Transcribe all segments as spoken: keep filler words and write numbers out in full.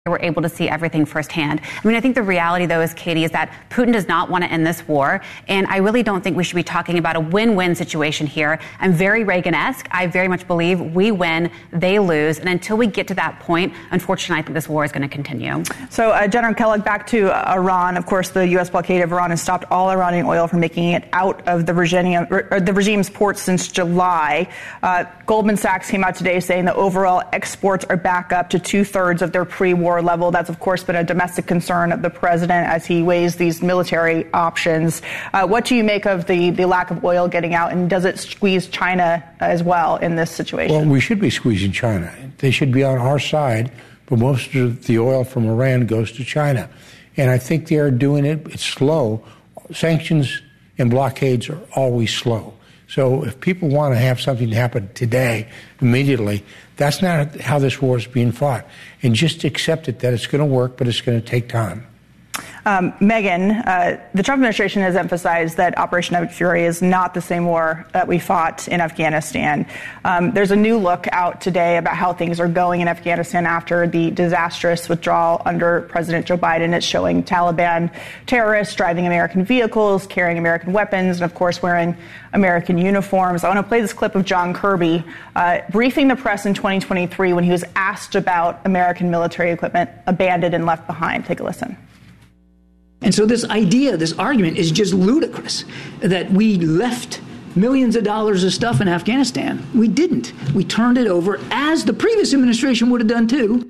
We're able to see everything firsthand. I mean, I think the reality, though, is, Katie, is that Putin does not want to end this war. And I really don't think we should be talking about a win-win situation here. I'm very Reagan-esque. I very much believe we win, they lose. And until we get to that point, unfortunately, I think this war is going to continue. So, uh, General Kellogg, back to uh, Iran. Of course, the U S blockade of Iran has stopped all Iranian oil from making it out of the, regime, or the regime's ports since July. Uh, Goldman Sachs came out today saying that overall exports are back up to two-thirds of their pre-war level. That's, of course, been a domestic concern of the president as he weighs these military options. Uh, what do you make of the, the lack of oil getting out, and does it squeeze China as well in this situation? Well, we should be squeezing China. They should be on our side, but most of the oil from Iran goes to China. And I think they are doing it. It's slow. Sanctions and blockades are always slow. So if people want to have something happen today, immediately, that's not how this war is being fought. And just accept it that it's going to work, but it's going to take time. Um, Megan, uh, the Trump administration has emphasized that Operation Epic Fury is not the same war that we fought in Afghanistan. Um, there's a new look out today about how things are going in Afghanistan after the disastrous withdrawal under President Joe Biden. It's showing Taliban terrorists driving American vehicles, carrying American weapons, and, of course, wearing American uniforms. I want to play this clip of John Kirby uh, briefing the press in twenty twenty-three when he was asked about American military equipment abandoned and left behind. Take a listen. And so this idea, this argument is just ludicrous, that we left millions of dollars of stuff in Afghanistan. We didn't. We turned it over, as the previous administration would have done too.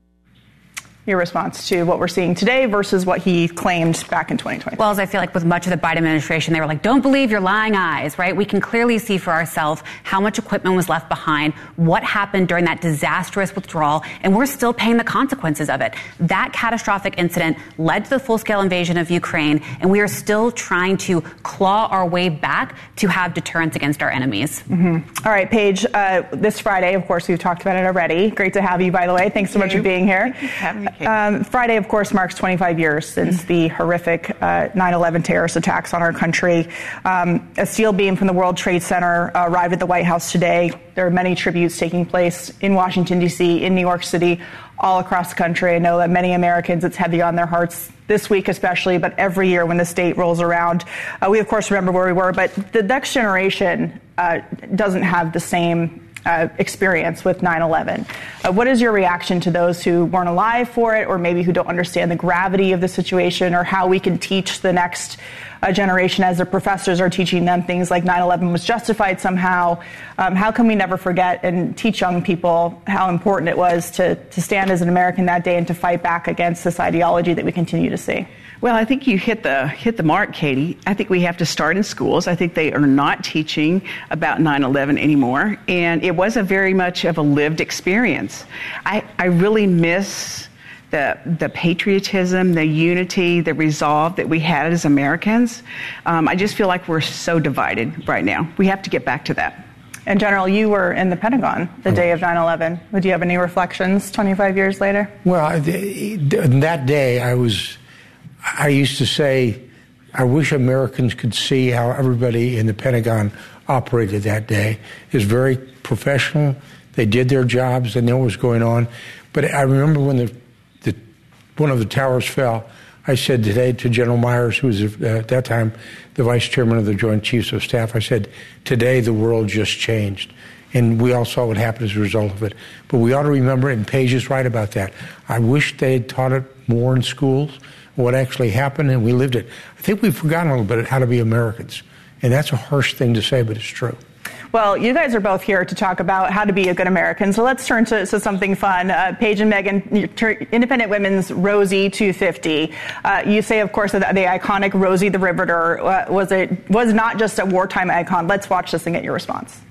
Your response to what we're seeing today versus what he claimed back in twenty twenty. Well, as I feel like with much of the Biden administration, they were like, don't believe your lying eyes, right? We can clearly see for ourselves how much equipment was left behind, what happened during that disastrous withdrawal, and we're still paying the consequences of it. That catastrophic incident led to the full-scale invasion of Ukraine, and we are still trying to claw our way back to have deterrence against our enemies. Mm-hmm. All right, Paige, uh, this Friday, of course, we've talked about it already. Great to have you, by the way. Thanks so much for being here. Thank you for having me. Um, Friday, of course, marks twenty-five years since the horrific uh, nine eleven terrorist attacks on our country. Um, a steel beam from the World Trade Center uh, arrived at the White House today. There are many tributes taking place in Washington, D C, in New York City, all across the country. I know that many Americans, it's heavy on their hearts this week especially, but every year when this date rolls around, uh, we, of course, remember where we were. But the next generation uh, doesn't have the same Uh, experience with nine eleven. Uh, what is your reaction to those who weren't alive for it, or maybe who don't understand the gravity of the situation, or how we can teach the next uh, generation, as their professors are teaching them things like nine eleven was justified somehow? Um, how can we never forget and teach young people how important it was to, to stand as an American that day and to fight back against this ideology that we continue to see? Well, I think you hit the hit the mark, Katie. I think we have to start in schools. I think they are not teaching about nine eleven anymore, and it was a very much of a lived experience. I, I really miss the the patriotism, the unity, the resolve that we had as Americans. Um, I just feel like we're so divided right now. We have to get back to that. And General, you were in the Pentagon the day of nine eleven. Would you have any reflections twenty-five years later? Well, that day I was... I used to say, I wish Americans could see how everybody in the Pentagon operated that day. It was very professional. They did their jobs. They knew what was going on. But I remember when the, the one of the towers fell, I said today to General Myers, who was at that time the vice chairman of the Joint Chiefs of Staff, I said, today the world just changed. And we all saw what happened as a result of it. But we ought to remember, and Paige is right about that. I wish they had taught it more in schools, what actually happened, and we lived it. I think we've forgotten a little bit how to be Americans. And that's a harsh thing to say, but it's true. Well, you guys are both here to talk about how to be a good American. So let's turn to, to something fun. Uh, Paige and Megan, Independent Women's Rosie two fifty. Uh, you say, of course, that the iconic Rosie the Riveter uh, was, a, was not just a wartime icon. Let's watch this and get your response.